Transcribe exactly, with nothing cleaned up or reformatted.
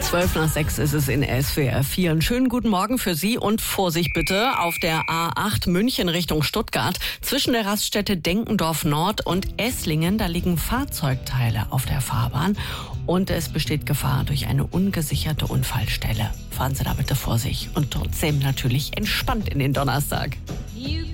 Zwölf nach sechs ist es in S W R vier. Einen schönen guten Morgen für Sie und Vorsicht bitte auf der A acht München Richtung Stuttgart. Zwischen der Raststätte Denkendorf Nord und Esslingen, da liegen Fahrzeugteile auf der Fahrbahn und es besteht Gefahr durch eine ungesicherte Unfallstelle. Fahren Sie da bitte Vorsicht und trotzdem natürlich entspannt in den Donnerstag. You